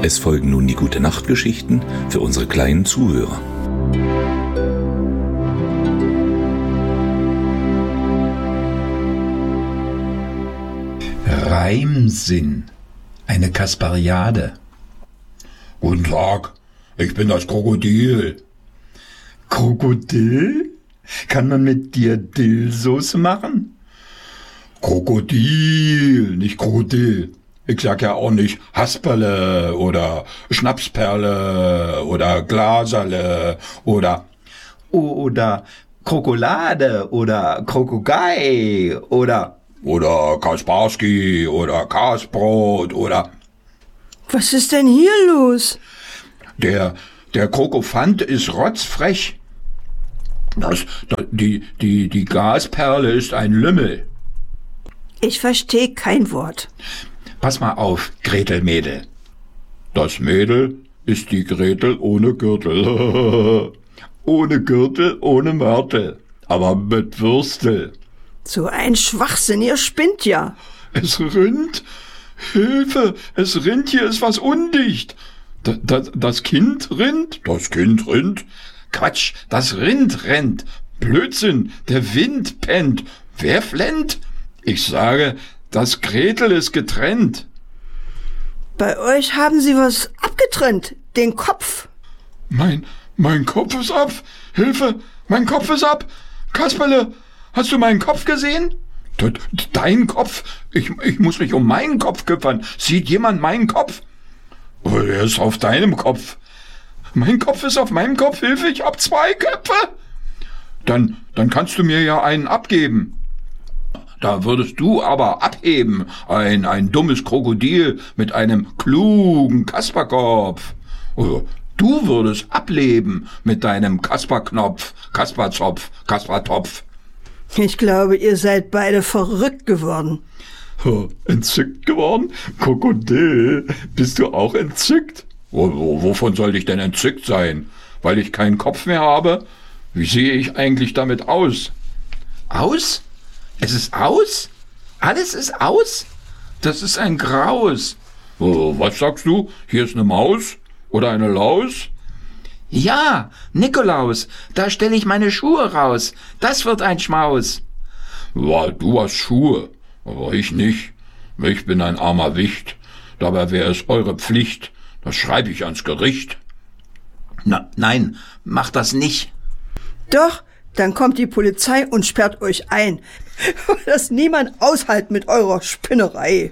Es folgen nun die Gute-Nacht-Geschichten für unsere kleinen Zuhörer. Reimsinn. Eine Kaspariade. Guten Tag, ich bin das Krokodil. Krokodil? Kann man mit dir Dillsoße machen? Krokodil, nicht Krokodil. Ich sag ja auch nicht Hasperle oder Schnapsperle oder Glaserle oder Krokolade oder Krokogei oder Kasparski oder Kasbrot oder... Was ist denn hier los? Der Krokofant ist rotzfrech. Die Gasperle ist ein Lümmel. Ich verstehe kein Wort. Pass mal auf, Gretel-Mädel. Das Mädel ist die Gretel ohne Gürtel. Ohne Gürtel, ohne Mörtel, aber mit Würstel. So ein Schwachsinn, ihr spinnt ja. Es rinnt. Hilfe, es rinnt, hier ist was undicht. Das Kind rinnt? Das Kind rinnt? Quatsch, das Rind rennt. Blödsinn, der Wind pennt. Wer flennt? Ich sage, das Gretel ist getrennt. Bei euch haben sie was abgetrennt, den Kopf. Mein Kopf ist ab. Hilfe, mein Kopf ist ab. Kasperle, hast du meinen Kopf gesehen? Dein Kopf? Ich muss mich um meinen Kopf kümmern. Sieht jemand meinen Kopf? Oh, er ist auf deinem Kopf. Mein Kopf ist auf meinem Kopf. Hilfe, ich hab 2 Köpfe. Dann kannst du mir ja einen abgeben. Da würdest du aber abheben. Ein dummes Krokodil mit einem klugen Kasperkopf. Oder du würdest ableben mit deinem Kasperknopf, Kasperzopf, Kaspertopf. Ich glaube, ihr seid beide verrückt geworden. Entzückt geworden? Krokodil, bist du auch entzückt? Wovon soll ich denn entzückt sein? Weil ich keinen Kopf mehr habe? Wie sehe ich eigentlich damit aus? Aus? Es ist aus? Alles ist aus? Das ist ein Graus. Was sagst du? Hier ist eine Maus? Oder eine Laus? Ja, Nikolaus, da stelle ich meine Schuhe raus. Das wird ein Schmaus. Ja, du hast Schuhe, aber ich nicht. Ich bin ein armer Wicht. Dabei wäre es eure Pflicht. Das schreibe ich ans Gericht. Nein, mach das nicht. Doch, dann kommt die Polizei und sperrt euch ein. Das niemand aushält mit eurer Spinnerei.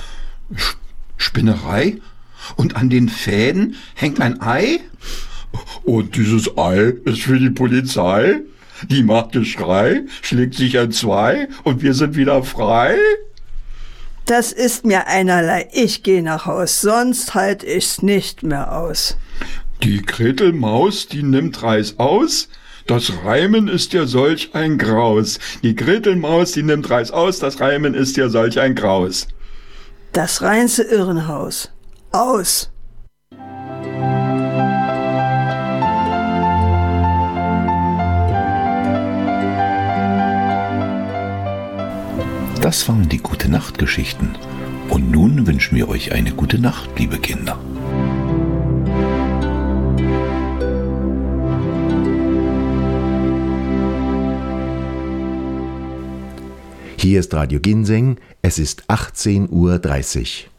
Spinnerei? Und an den Fäden hängt ein Ei? Und dieses Ei ist für die Polizei? Die macht Geschrei, schlägt sich entzwei und wir sind wieder frei? Das ist mir einerlei. Ich gehe nach Haus, sonst halt ich's nicht mehr aus. Die Gretelmaus, die nimmt Reis aus. Das Reimen ist ja solch ein Graus. Die Gretelmaus, die nimmt Reis aus. Das Reimen ist ja solch ein Graus. Das reinste Irrenhaus. Aus. Das waren die Gute-Nacht-Geschichten. Und nun wünschen wir euch eine gute Nacht, liebe Kinder. Hier ist Radio Ginseng, es ist 18:30 Uhr.